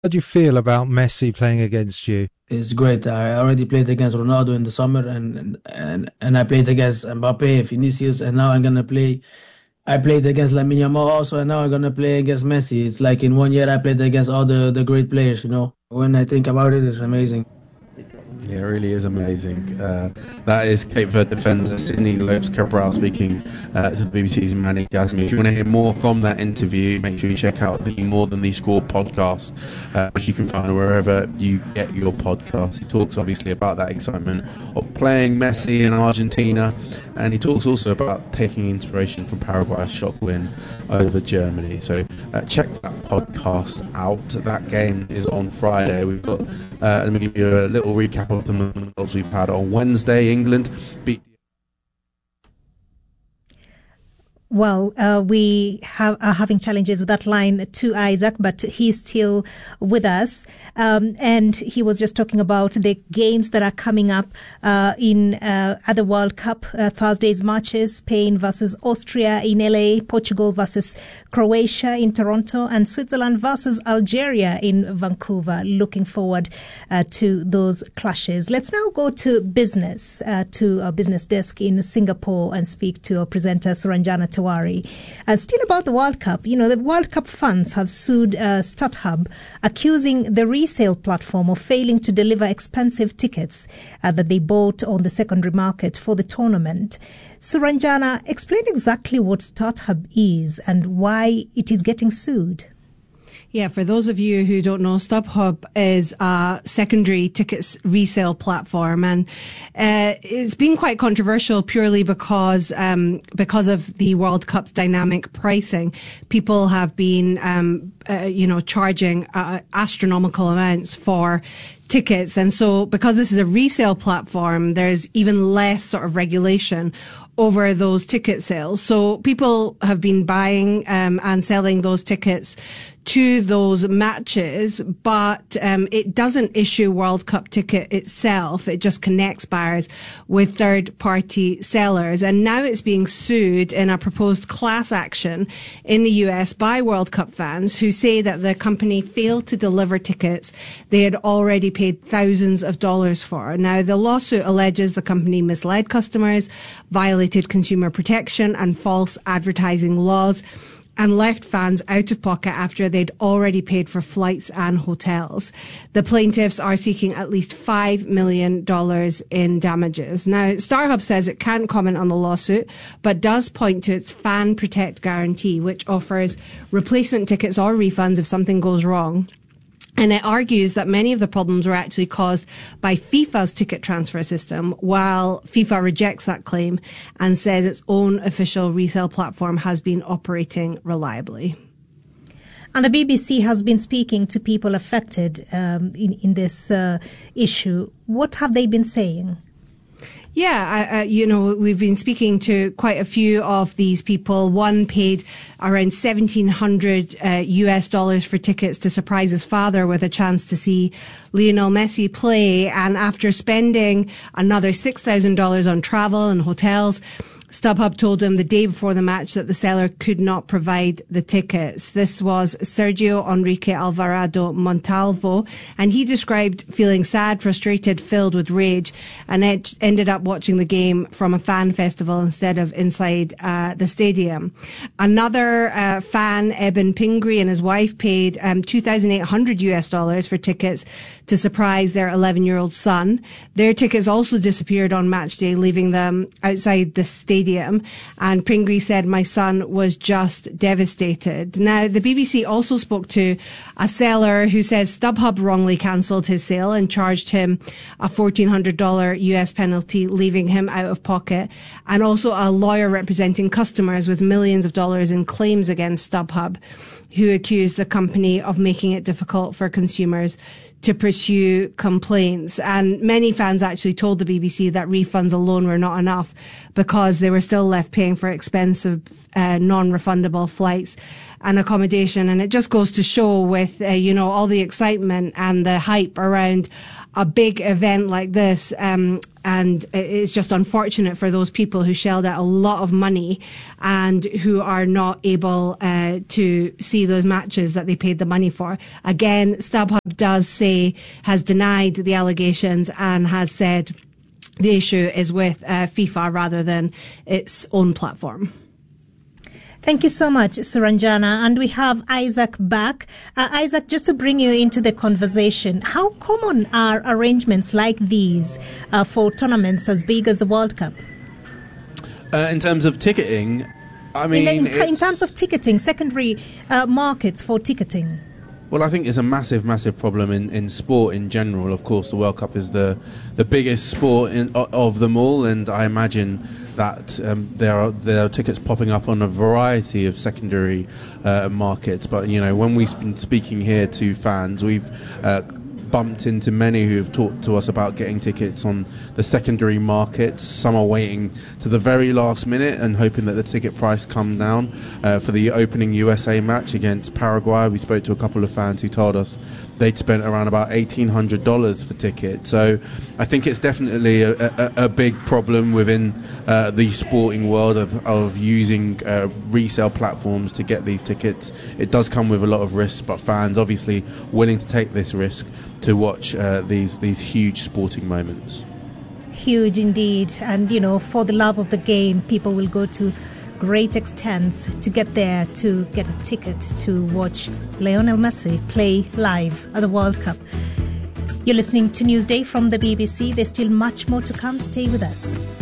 How do you feel about Messi playing against you? It's great. I already played against Ronaldo in the summer, and I played against Mbappe, Vinicius, and now I'm gonna play. I played against Lamine Yamal also, and now I'm gonna play against Messi. It's like in 1 year I played against all the great players. When I think about it, it's amazing. Yeah, it really is amazing. That is Cape Verde defender Sidney Lopes Cabral speaking to the BBC's Mani Yazmi. If you want to hear more from that interview, make sure you check out the More Than the Score podcast, which you can find wherever you get your podcast. He talks obviously about that excitement of playing Messi in Argentina, and he talks also about taking inspiration from Paraguay's shock win over Germany. So check that podcast out. That game is on Friday. We've got, let me give you a little recap of the results we've had. On Wednesday, England beat. Well, we are having challenges with that line to Isaac, but he's still with us. And he was just talking about the games that are coming up at the World Cup, Thursday's matches, Spain versus Austria in LA, Portugal versus Croatia in Toronto, and Switzerland versus Algeria in Vancouver. Looking forward to those clashes. Let's now go to business, to our business desk in Singapore, and speak to our presenter, Suranjana Tawari. And still about the World Cup, the World Cup fans have sued StubHub, accusing the resale platform of failing to deliver expensive tickets that they bought on the secondary market for the tournament. Suranjana, explain exactly what StubHub is and why it is getting sued. Yeah, for those of you who don't know, StubHub is a secondary tickets resale platform, and it's been quite controversial purely because of the World Cup's dynamic pricing. People have been, charging astronomical amounts for tickets, and so because this is a resale platform, there's even less sort of regulation over those ticket sales. So people have been buying and selling those tickets to those matches, but it doesn't issue World Cup ticket itself. It just connects buyers with third-party sellers. And now it's being sued in a proposed class action in the US by World Cup fans who say that the company failed to deliver tickets they had already paid thousands of dollars for. Now, the lawsuit alleges the company misled customers, violated consumer protection and false advertising laws, and left fans out of pocket after they'd already paid for flights and hotels. The plaintiffs are seeking at least $5 million in damages. Now, StarHub says it can't comment on the lawsuit, but does point to its Fan Protect guarantee, which offers replacement tickets or refunds if something goes wrong. And it argues that many of the problems were actually caused by FIFA's ticket transfer system, while FIFA rejects that claim and says its own official resale platform has been operating reliably. And the BBC has been speaking to people affected in this issue. What have they been saying? Yeah, we've been speaking to quite a few of these people. One paid around $1,700 US for tickets to surprise his father with a chance to see Lionel Messi play. And after spending another $6,000 on travel and hotels, StubHub told him the day before the match that the seller could not provide the tickets. This was Sergio Enrique Alvarado Montalvo, and he described feeling sad, frustrated, filled with rage, and ended up watching the game from a fan festival instead of inside the stadium. Another fan, Eben Pingree, and his wife paid $2,800 US for tickets to surprise their 11-year-old son. Their tickets also disappeared on match day, leaving them outside the stadium. And Pingree said, "My son was just devastated." Now, the BBC also spoke to a seller who says StubHub wrongly cancelled his sale and charged him a $1,400 US penalty, leaving him out of pocket, and also a lawyer representing customers with millions of dollars in claims against StubHub, who accused the company of making it difficult for consumers to pursue complaints. And many fans actually told the BBC that refunds alone were not enough because they were still left paying for expensive non-refundable flights and accommodation. And it just goes to show with, all the excitement and the hype around a big event like this. And it's just unfortunate for those people who shelled out a lot of money and who are not able to see those matches that they paid the money for. Again, StubHub has denied the allegations and has said the issue is with FIFA rather than its own platform. Thank you so much, Suranjana. And we have Isaac back. Isaac, just to bring you into the conversation, how common are arrangements like these for tournaments as big as the World Cup? In terms of ticketing, I mean... In terms of ticketing, secondary markets for ticketing. Well, I think it's a massive, massive problem in sport in general. Of course, the World Cup is the biggest sport of them all, and I imagine that there are tickets popping up on a variety of secondary markets. But, you know, when we've been speaking here to fans, we've bumped into many who have talked to us about getting tickets on the secondary markets. Some are waiting to the very last minute and hoping that the ticket price come down. For the opening USA match against Paraguay, we spoke to a couple of fans who told us they'd spent around about $1,800 for tickets. So I think it's definitely a big problem within the sporting world of using resale platforms to get these tickets. It does come with a lot of risk, but fans obviously willing to take this risk to watch these huge sporting moments. Huge indeed. And, you know, for the love of the game, people will go to great extents to get there to get a ticket to watch Lionel Messi play live at the World Cup. You're listening to Newsday from the BBC. There's still much more to come. Stay with us.